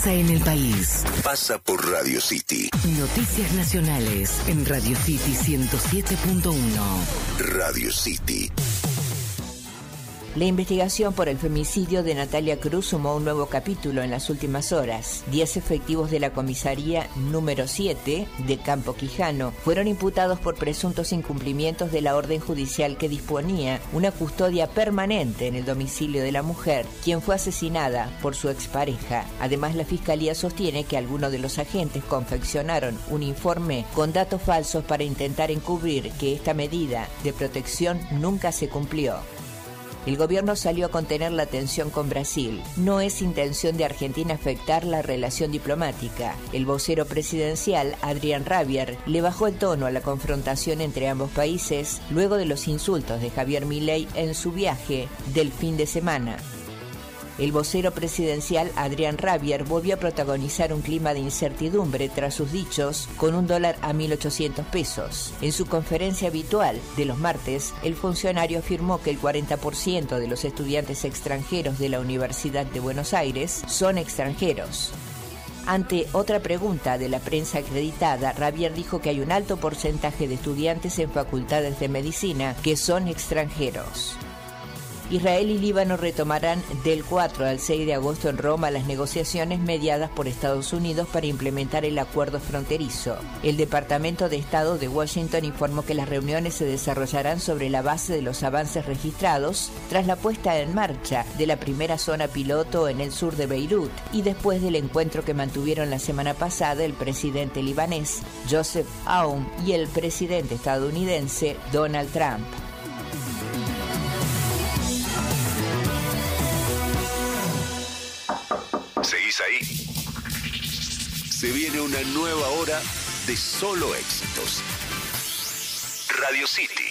pasa en el país. Pasa por Radio City. Noticias nacionales en Radio City 107.1. Radio City. La investigación por el femicidio de Natalia Cruz sumó un nuevo capítulo en las últimas horas. 10 efectivos de la comisaría número 7 de Campo Quijano fueron imputados por presuntos incumplimientos de la orden judicial que disponía una custodia permanente en el domicilio de la mujer, quien fue asesinada por su expareja. Además, la Fiscalía sostiene que algunos de los agentes confeccionaron un informe con datos falsos para intentar encubrir que esta medida de protección nunca se cumplió. El gobierno salió a contener la tensión con Brasil. No es intención de Argentina afectar la relación diplomática. El vocero presidencial, Adrián Rabier, le bajó el tono a la confrontación entre ambos países luego de los insultos de Javier Milei en su viaje del fin de semana. El vocero presidencial, Adrián Rabier, volvió a protagonizar un clima de incertidumbre tras sus dichos con un dólar a 1.800 pesos. En su conferencia habitual de los martes, el funcionario afirmó que el 40% de los estudiantes extranjeros de la Universidad de Buenos Aires son extranjeros. Ante otra pregunta de la prensa acreditada, Rabier dijo que hay un alto porcentaje de estudiantes en facultades de medicina que son extranjeros. Israel y Líbano retomarán del 4 al 6 de agosto en Roma las negociaciones mediadas por Estados Unidos para implementar el acuerdo fronterizo. El Departamento de Estado de Washington informó que las reuniones se desarrollarán sobre la base de los avances registrados tras la puesta en marcha de la primera zona piloto en el sur de Beirut y después del encuentro que mantuvieron la semana pasada el presidente libanés Joseph Aoun y el presidente estadounidense Donald Trump. ¿Seguís ahí? Se viene una nueva hora de solo éxitos. Radio City.